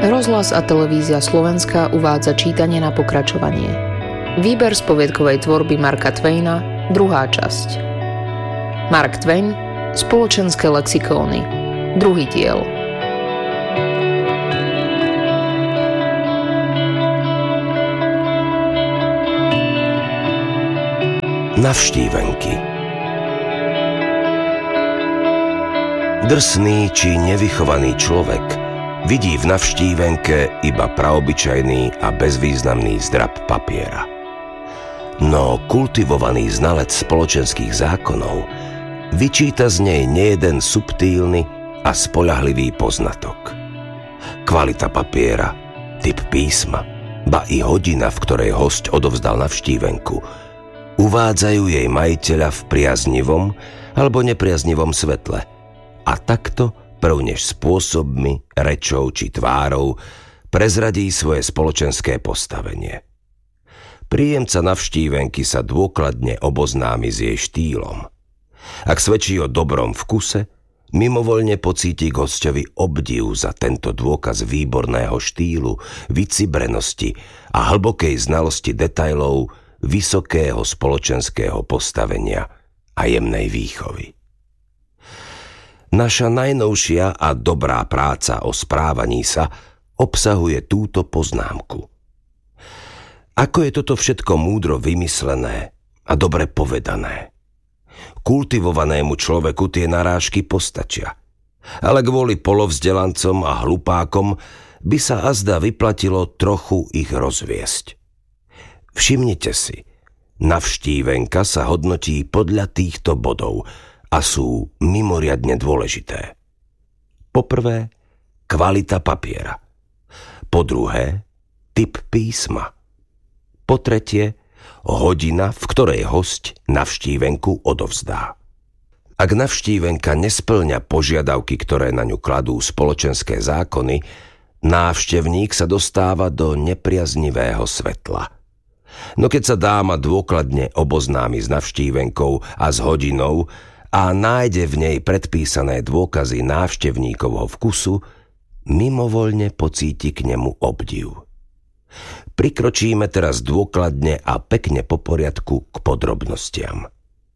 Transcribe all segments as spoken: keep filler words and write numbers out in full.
Rozhlas a televízia Slovenska uvádza čítanie na pokračovanie. Výber z poviedkovej tvorby Marka Twaina, druhá časť. Mark Twain, Spoločenské lexikóny, druhý diel. Navštívenky. Drsný či nevychovaný človek vidí v navštívenke iba praobyčajný a bezvýznamný zdrab papiera. No kultivovaný znalec spoločenských zákonov vyčíta z nej nejeden subtílny a spoľahlivý poznatok. Kvalita papiera, typ písma, ba i hodina, v ktorej hosť odovzdal navštívenku, uvádzajú jej majiteľa v priaznivom alebo nepriaznivom svetle a takto prv než spôsobmi, rečou či tvárou prezradí svoje spoločenské postavenie. Príjemca navštívenky sa dôkladne oboznámi s jej štýlom. Ak svedčí o dobrom vkuse, mimovoľne pocíti k hosťovi obdiv za tento dôkaz výborného štýlu, vycibrenosti a hlbokej znalosti detailov vysokého spoločenského postavenia a jemnej výchovy. Naša najnovšia a dobrá práca o správaní sa obsahuje túto poznámku. Ako je toto všetko múdro vymyslené a dobre povedané. Kultivovanému človeku tie narážky postačia, ale kvôli polovzdelancom a hlupákom by sa azda vyplatilo trochu ich rozviesť. Všimnite si, navštívenka sa hodnotí podľa týchto bodov a sú mimoriadne dôležité. Po prvé, kvalita papiera. Po druhé, typ písma. Po tretie, hodina, v ktorej hosť navštívenku odovzdá. Ak navštívenka nespĺňa požiadavky, ktoré na ňu kladú spoločenské zákony, návštevník sa dostáva do nepriaznivého svetla. No keď sa dáma dôkladne oboznámi s navštívenkou a s hodinou a nájde v nej predpísané dôkazy návštevníkovho vkusu, mimovoľne pocíti k nemu obdiv. Prikročíme teraz dôkladne a pekne po poriadku k podrobnostiam.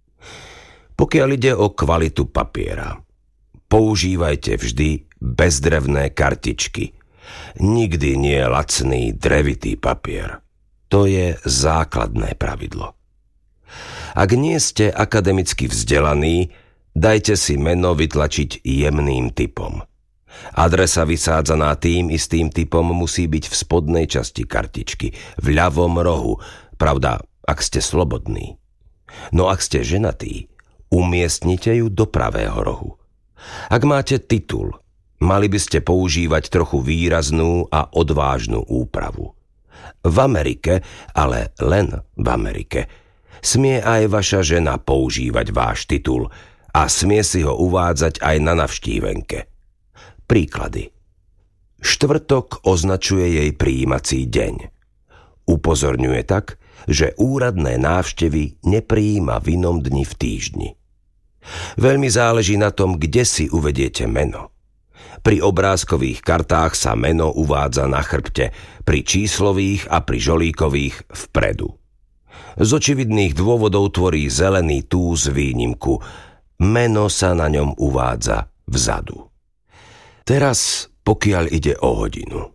Pokiaľ ide o kvalitu papiera, používajte vždy bezdrevné kartičky. Nikdy nie lacný drevitý papier. To je základné pravidlo. Ak nie ste akademicky vzdelaní, dajte si meno vytlačiť jemným typom. Adresa vysádzaná tým istým typom musí byť v spodnej časti kartičky, v ľavom rohu, pravda, ak ste slobodní. No ak ste ženatí, umiestnite ju do pravého rohu. Ak máte titul, mali by ste používať trochu výraznú a odvážnu úpravu. V Amerike, ale len v Amerike, smie aj vaša žena používať váš titul a smie si ho uvádzať aj na navštívenke. Príklady. Štvrtok označuje jej prijímací deň. Upozorňuje tak, že úradné návštevy neprijíma v inom dni v týždni. Veľmi záleží na tom, kde si uvediete meno. Pri obrázkových kartách sa meno uvádza na chrbte, pri číslových a pri žolíkových vpredu. Z očividných dôvodov tvorí zelený túz výnimku. Meno sa na ňom uvádza vzadu. Teraz, pokiaľ ide o hodinu.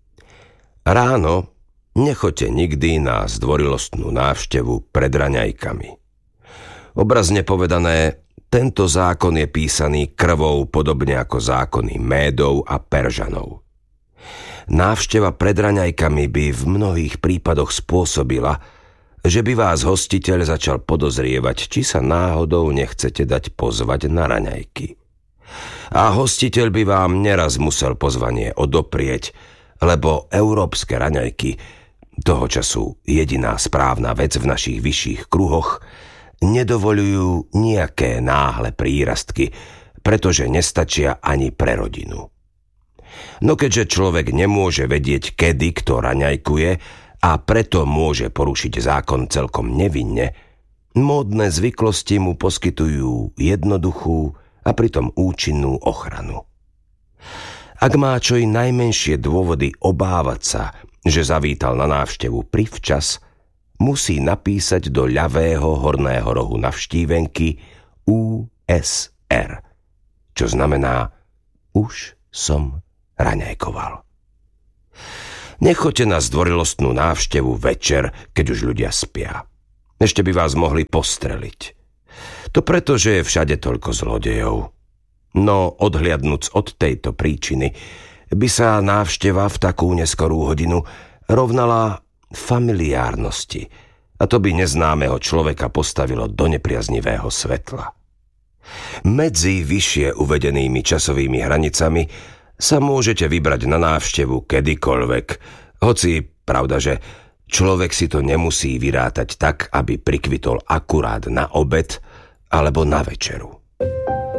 Ráno nechoďte nikdy na zdvorilostnú návštevu pred raňajkami. Obrazne povedané, tento zákon je písaný krvou podobne ako zákony Médov a Peržanov. Návšteva pred raňajkami by v mnohých prípadoch spôsobila, že by vás hostiteľ začal podozrievať, či sa náhodou nechcete dať pozvať na raňajky. A hostiteľ by vám neraz musel pozvanie odoprieť, lebo európske raňajky, toho času jediná správna vec v našich vyšších kruhoch, nedovoľujú nejaké náhle prírastky, pretože nestačia ani pre rodinu. No keďže človek nemôže vedieť, kedy kto raňajkuje a preto môže porušiť zákon celkom nevinne, módne zvyklosti mu poskytujú jednoduchú a pritom účinnú ochranu. Ak má čo i najmenšie dôvody obávať sa, že zavítal na návštevu privčas, musí napísať do ľavého horného rohu navštívenky ú es er, čo znamená už som raňajkoval. Nechoďte na zdvorilostnú návštevu večer, keď už ľudia spia. Ešte by vás mohli postreliť. To preto, že je všade toľko zlodejov. No odhliadnuc od tejto príčiny, by sa návšteva v takú neskorú hodinu rovnala familiárnosti, a to by neznámeho človeka postavilo do nepriaznivého svetla. Medzi vyššie uvedenými časovými hranicami sa môžete vybrať na návštevu kedykoľvek, hoci pravda, že človek si to nemusí vyrátať tak, aby prikvitol akurát na obed alebo na večeru.